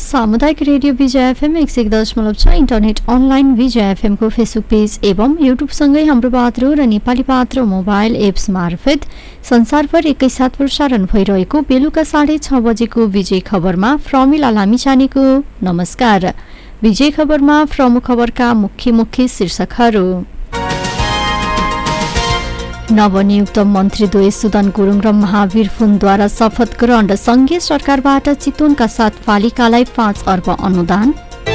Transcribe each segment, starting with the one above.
सामुदायिक रेडियो विजय FM 101.6 internet online विजय FM को Facebook page एवं युट्युबसँगै हाम्रो पात्रो र नेपाली पात्रो मोबाइल एप्स मार्फत संसारभर एकैसाथ प्रसारण भइरहेको बेलुका 6:30 बजेको विजय खबरमा प्रमिला लामिछानेको नमस्कार। विजय खबरमा प्रमुख खबरका मुख्य शीर्षकहरू। नवनियुक्त मन्त्रीद्वय सुदन गुरुङ र महावीर फुनद्वारा शपथ ग्रहण। संघीय सरकारबाट चितवनका 7 पालिकालाई 5 अर्ब अनुदान।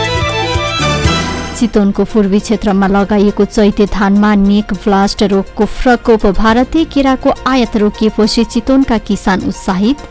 चितवनको पूर्वी क्षेत्रमा लगाइएको चैते धानमा नेक ब्लास्ट रोगको प्रकोप। भारतीय केराको आयात रोकिएपछि चितवनका किसान उत्साहित।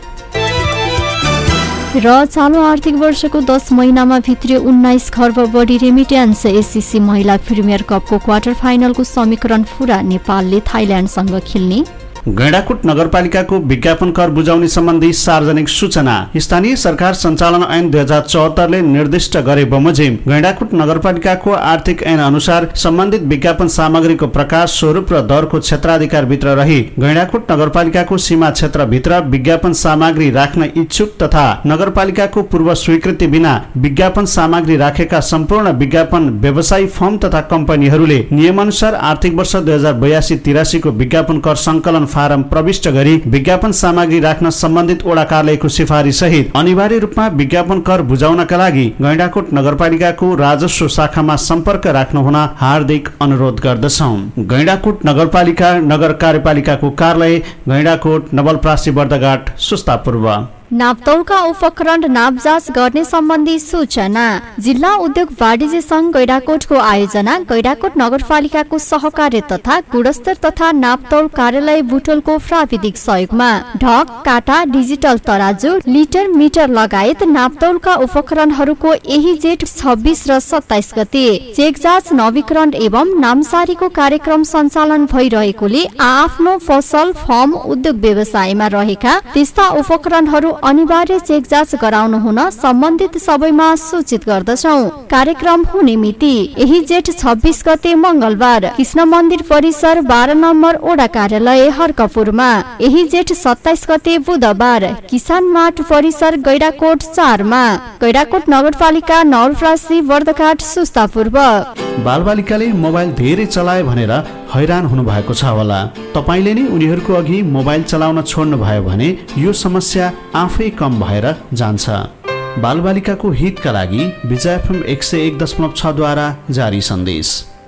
र चालू आर्थिक वर्षको 10 महिनामा भित्रियो 19 खर्ब बढी रेमिट्यान्स। एससीसी महिला प्रिमियर कपको क्वार्टर फाइनलको समीकरण पूरा। नेपालले थाइल्याण्डसँग खेल्ने। गैंडाकोट नगरपालिकाको विज्ञापन कर बुझाउने सम्बन्धी सार्वजनिक सूचना। स्थानीय सरकार सञ्चालन ऐन 2074 ले निर्दिष्ट गरे बमोजिम गैंडाकोट नगरपालिकाको आर्थिक ऐन अनुसार सम्बन्धित विज्ञापन सामग्रीको प्रकाश स्वरूप र दरको क्षेत्राधिकार भित्र रही गैंडाकोट नगरपालिकाको सीमा क्षेत्र भित्र विज्ञापन सामग्री राख्न इच्छुक तथा नगरपालिकाको पूर्व स्वीकृति बिना विज्ञापन सामग्री राखेका सम्पूर्ण विज्ञापन व्यवसायी फर्म तथा कम्पनीहरूले नियमअनुसार आर्थिक वर्ष 2082-83 को विज्ञापन कर संकलन फारम प्रविष्ट गरी विज्ञापन सामग्री राख्न सम्बन्धित वडा कार्यालयको सिफारिस सहित अनिवार्य रूपमा विज्ञापन कर बुझाउनका लागि गैंडाकोट नगरपालिकाको राजस्व शाखामा सम्पर्क राख्नु हुन हार्दिक अनुरोध गर्दछौं। गैंडाकोट नगरपालिका नगर कार्यपालिकाको कार्यालय गैंडाकोट नवलप्रासी बर्दघाट सुस्ता पूर्व। नापतौलका उपकरण नापजाँच गर्ने सम्बन्धी सूचना। जिल्ला उद्योग वाणिज्य संघ गैंडाकोटको आयोजना गैंडाकोट नगरपालिकाको सहकार्य तथा गुणस्तर तथा नापतौल कार्यालय बुटोलको प्राविधिक सहयोगमा ढक, काटा, डिजिटल तराजु, लिटर, मिटर लगायत नापतौलका उपकरणहरूको यही जेठ 26 र 27 गते चेक जाँच, नवीकरण एवं नामसारीको कार्यक्रम सञ्चालन भइरहेकोले आफ्नो पसल, फर्म, उद्योग व्यवसायमा रहेका त्यस्ता उपकरणहरू अनिवार्य चेक जाँच गराउनु हुन सम्बन्धित सबैमा सूचित गर्दछौं। कार्यक्रम हुने मिति यही जेठ 26 गते मंगलबार कृष्ण मन्दिर परिसर 12 नम्बर ओडा कार्यालय हर्कपुरमा। यही जेठ 27 गते बुधबार किसान मार्ट परिसर गैंडाकोट 4 मा। गैंडाकोट नगरपालिका नवलप्रासी बर्दघाट सुस्ता पूर्व। बालबालिकाले मोबाइल धेरै चलाए भनेर हैरान हुनु भएको छ होला। तपाईले नै उनीहरूको अघि मोबाइल चलाउन छोड्नु भयो भने यो समस्या आफै कम भएर जान्छ। बालबालिकाको हितका लागि विजय एफएम 101.6 द्वारा जारी सन्देश।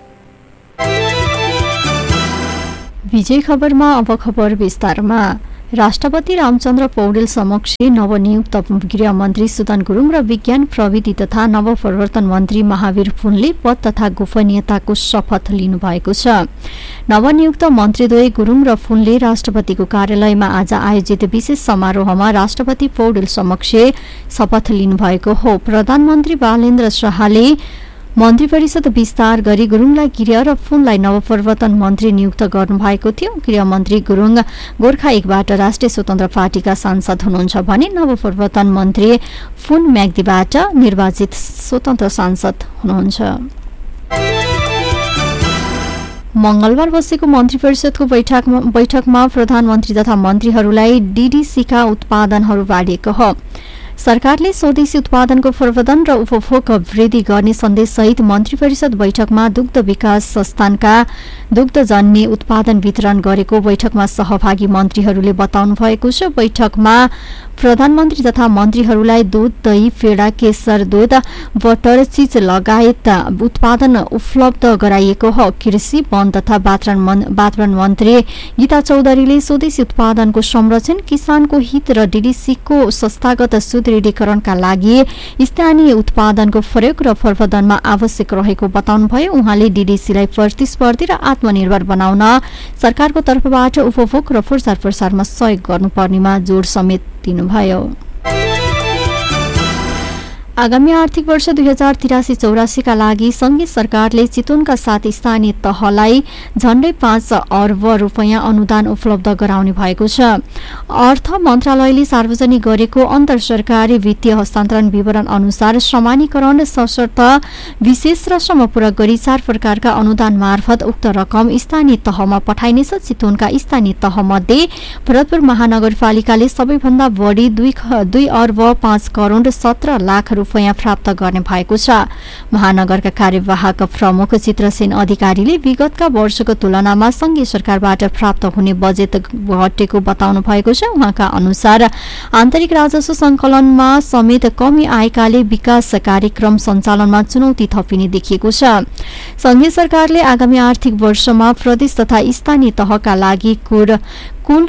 विजय खबरमा अब खबर विस्तारमा। राष्ट्रपति रामचन्द्र पौडेल समक्ष नवनियुक्त गृहमन्त्री सुदन गुरुङ र विज्ञान प्रविधि तथा नवप्रवर्तन मन्त्री महावीर फुनले पद तथा गोपनीयताको शपथ लिनु भएको छ। नवनियुक्त मन्त्रीद्वय गुरुङ र फुनले राष्ट्रपतिको कार्यालयमा आज आयोजित विशेष समारोहमा राष्ट्रपति पौडेल समक्ष शपथ लिनुभएको हो। प्रधानमन्त्री बालेन्द्र शाहले मन्त्री परिषद विस्तार गरी गुरुङलाई गृह र फुनलाई नवप्रवर्तन मन्त्री नियुक्त गर्नुभएको थियो। गृहमन्त्री गुरुङ गोर्खा 1 बाट राष्ट्रिय स्वतन्त्र पार्टीका सांसद हुनुहुन्छ भने नवप्रवर्तन मन्त्री फुन म्याग्दीबाट निर्वाचित स्वतन्त्र सांसद हुनुहुन्छ। मंगलबार बसेको मन्त्री परिषदको बैठकमा प्रधानमन्त्री तथा मन्त्रीहरूलाई डीडीसीका उत्पादनहरू बाँडिएको हो। सरकारले स्वदेशी उत्पादनको प्रवर्धन र उपभोग वृद्धि गर्ने सन्देश सहित मन्त्री परिषद बैठकमा दुग्ध विकास संस्थानका दुग्धजन्य उत्पादन वितरण गरेको बैठकमा सहभागी मन्त्रीहरूले बताउनु भएको छ। बैठकमा प्रधानमन्त्री तथा मन्त्रीहरूलाई दूध, दही, पेडा, केशर, दूध, बटर, चीज लगायत उत्पादन उपलब्ध गराइएको हो। कृषि, वन तथा वातावरण मन्त्री गीता चौधरीले स्वदेशी उत्पादनको संरक्षण, किसानको हित र डीडीसीको संस्थागत सुदृढीकरणका लागि स्थानीय उत्पादनको प्रयोग र प्रवर्धनमा आवश्यक रहेको बताउनुभयो। उहाँले डीडीसीलाई प्रतिस्पर्धी र आत्मनिर्भर बनाउन सरकारको तर्फबाट उपभोग र प्रचार प्रसारमा सहयोग गर्नुपर्नेमा जोड समेत दिनुभयो। आगामी आर्थिक वर्ष 2083-84 का लागि संघीय सरकारले चितवनका 7 स्थानीय तहलाई झण्डै 5 अर्ब रुपैयाँ अनुदान उपलब्ध गराउने भएको छ। अर्थ मन्त्रालयले सार्वजनिक गरेको अन्तर सरकारी वित्तीय हस्तान्तरण विवरण अनुसार समानीकरण सशर्त विशेष र समपूरक गरी 4 प्रकारका अनुदान मार्फत उक्त रकम स्थानीय तहमा पठाइनेछ। चितवनका स्थानीय तहमध्ये भरतपुर महानगरपालिकाले सबैभन्दा बढी 2 अर्ब 5 करोड 17 लाख रुपैयाँ प्राप्त गर्ने भएको छ। महानगरका कार्यवाहक प्रमुख चित्रसेन अधिकारीले विगतका वर्षको तुलनामा संघीय सरकारबाट प्राप्त हुने बजेट घटेको बताउनु भएको छ। उहाँका अनुसार आन्तरिक राजस्व संकलनमा समेत कमी आएकाले विकास कार्यक्रम सञ्चालनमा चुनौती थपिने देखिएको छ। संघीय सरकारले आगामी आर्थिक वर्षमा प्रदेश तथा स्थानीय तहका लागि कुल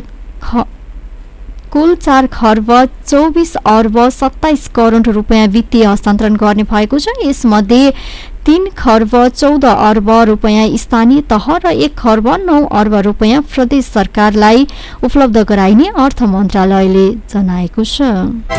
4 खर्ब 24 अर्ब 27 करोड रुपैयाँ वित्तीय हस्तान्तरण गर्ने भएको छ। यसमध्ये 3 खर्ब 14 अर्ब रुपैयाँ स्थानीय तह र 1 खर्ब 9 अर्ब रुपैयाँ प्रदेश सरकारलाई उपलब्ध गराइने अर्थ मन्त्रालयले जनाएको छ।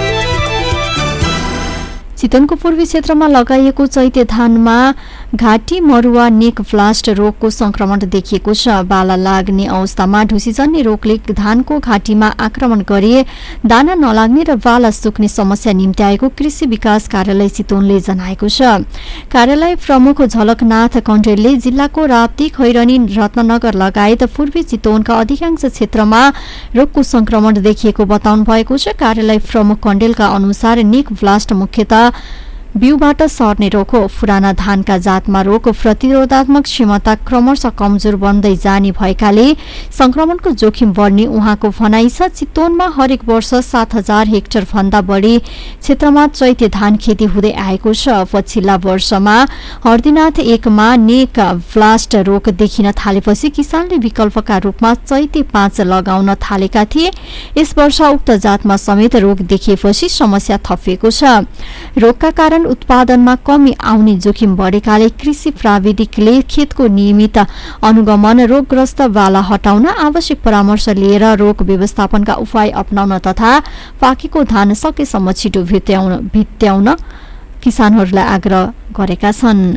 चितवनको पूर्वी क्षेत्रमा लगाइएको चैते धानमा घाटी मरुवा नेक ब्लास्ट रोगको संक्रमण देखिएको छ। बाला लाग्ने अवस्थामा ढुसीजन्य रोगले धानको घाटीमा आक्रमण गरी दाना नलाग्ने र बाला सुक्ने समस्या निम्त्याएको कृषि विकास कार्यालय चितवनले जनाएको छ। कार्यालय प्रमुख झलकनाथ कण्डेलले जिल्लाको राप्ती, खैरनी, रत्नगर लगायत पूर्वी चितवनका अधिकांश क्षेत्रमा रोगको संक्रमण देखिएको बताउनु भएको छ। कार्यालय प्रमुख कण्डेलका अनुसार नेक ब्लास्ट मुख्यतः बिउबाट सर्ने रोग हो। पुराना धानका जातमा रोग प्रतिरोधात्मक क्षमता क्रमशः कमजोर बन्दै जाने भएकाले संक्रमणको जोखिम बढ्ने उहाँको भनाइ छ। चितवनमा हरेक वर्ष 7,000 हेक्टर भन्दा बढी क्षेत्रमा चैते धान खेती हुँदै आएको छ। पछिल्ला वर्षमा हर्दीनाथ 1 मा नेक ब्लास्ट रोग देखिन थालेपछि किसानले विकल्पका रूपमा चैते 5 लगाउन थालेका थिए। यस वर्ष उक्त जातमा समेत रोग देखिएपछि समस्या थपिएको छ। रोगका कारण उत्पादनमा कमी आउने जोखिम बढेकाले कृषि प्राविधिकले खेतको नियमित अनुगमन, रोगग्रस्त बाला हटाउन, आवश्यक परामर्श लिएर रोग व्यवस्थापनका उपाय अपनाउन तथा पाकेको धान सकेसम्म छिटो भित्याउन किसानहरूलाई आग्रह गरेका छन्।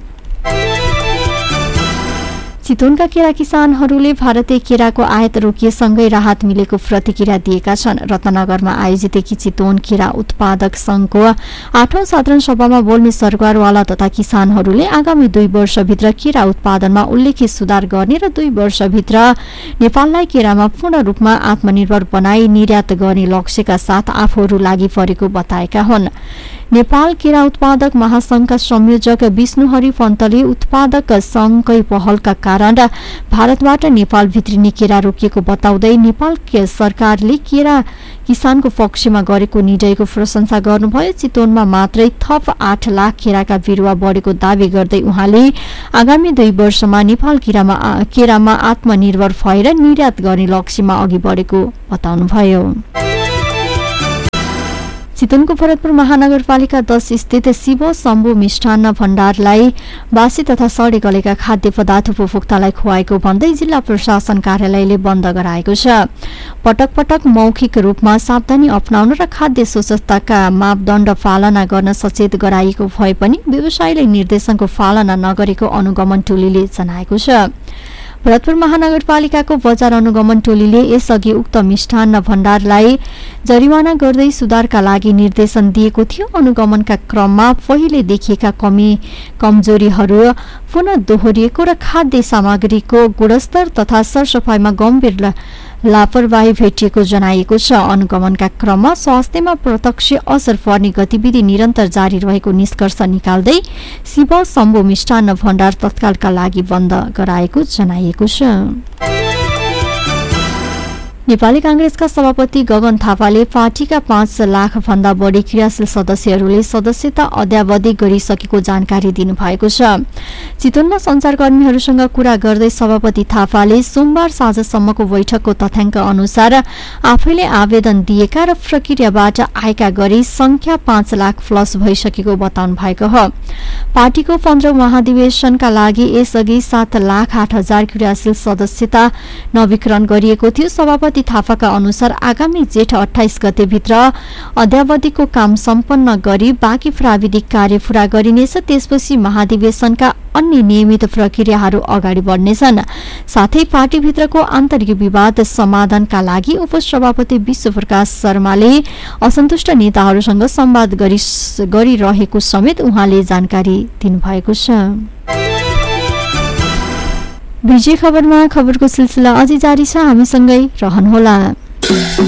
चितवनका केरा किसानहरूले भारतीय केराको आयात रोकिएसँगै राहत मिलेको प्रतिक्रिया दिएका छन्। रत्नगरमा आयोजित चितवन केरा उत्पादक संघको 8औं साधारण सभामा बोल्ने सरकारवाला तथा किसानहरूले आगामी 2 वर्षभित्र केरा उत्पादनमा उल्लेख्य सुधार गर्ने र 2 वर्षभित्र नेपाललाई केरामा पूर्ण रूपमा आत्मनिर्भर बनाई निर्यात गर्ने लक्ष्यका साथ आफूहरू लागि परेको बताएका हुन्। नेपाल केरा उत्पादक महासंघका संयोजक विष्णुहरि पन्तले उत्पादक संघकै पहलका कारण भारतबाट नेपाल भित्रिने केरा रोकिएको बताउँदै नेपाल सरकारले केरा किसानको पक्षमा गरेको निर्णयको प्रशंसा गर्नुभयो। चितवनमा मात्रै थप 8 लाख केराका बिरुवा बढेको दावी गर्दै उहाँले आगामी 2 वर्षमा नेपाल केरामा आत्मनिर्भर भएर निर्यात गर्ने लक्ष्यमा अघि बढेको बताउनुभयो। चितवनको भरतपुर महानगरपालिका 10 स्थित शिव शम्भु मिष्ठान्न भण्डारलाई बासी तथा सडे गलेका खाद्य पदार्थ उपभोक्तालाई खुवाएको भन्दै जिल्ला प्रशासन कार्यालयले बन्द गराएको छ। पटक पटक मौखिक रूपमा सावधानी अपनाउन र खाद्य स्वच्छताका मापदण्ड पालना गर्न सचेत गराइएको भए पनि व्यवसायीले निर्देशनको पालना नगरेको अनुगमन टोलीले जनाएको छ। भरतपुर महानगरपालिकाको बजार अनुगमन टोलीले यसअघि उक्त मिष्ठान्न भण्डारलाई जरिवाना गर्दै सुधारका लागि निर्देशन दिएको थियो। अनुगमनका क्रममा पहिले देखिएका कमजोरीहरू पुनः दोहोरिएको र खाद्य सामग्रीको गुणस्तर तथा सरसफाईमा गम्भीर लापरवाही भेटिएको जनाइएको छ। अनुगमनका क्रममा स्वास्थ्यमा प्रत्यक्ष असर पर्ने गतिविधि निरन्तर जारी रहेको निष्कर्ष निकाल्दै शिव शम्भु मिष्ठान्न भण्डार तत्कालका लागि बन्द गराएको जनाइएको छ। नेपाली कांग्रेसका सभापति गगन थापाले पार्टीका 5 लाख भन्दा बढी क्रियाशील सदस्यहरूले सदस्यता अद्यावधि गरिसकेको जानकारी दिनुभएको छ। चितवनमा सञ्चारकर्मीहरूसँग कुरा गर्दै सभापति थापाले सोमबार साँझसम्मको बैठकको तथ्याङ्क अनुसार आफैले आवेदन दिएका र प्रक्रियाबाट आएका गरी संख्या 5 लाख प्लस भइसकेको बताउनु भएको हो। पार्टीको 15औं महाधिवेशनका लागि यसअघि 7 लाख 8 हजार क्रियाशील सदस्यता नवीकरण गरिएको थियो। सभापति थापाका अनुसार आगामी जेठ 28 गते भित्र अद्यावधिको काम सम्पन्न गरी बाँकी प्राविधिक कार्य पूरा गरिनेछ। त्यसपछि महाधिवेशनका अन्य नियमित प्रक्रियाहरू अगाडि बढ्नेछन्। साथै पार्टीभित्रको आन्तरिक विवाद समाधानका लागि उपसभापति विश्वप्रकाश शर्माले असन्तुष्ट नेताहरूसँग संवाद गरिरहेको समेत उहाँले जानकारी दिनुभएको छ। विजय खबरमा खबरको सिलसिला अझै जारी छ, हामीसँगै रहनुहोला।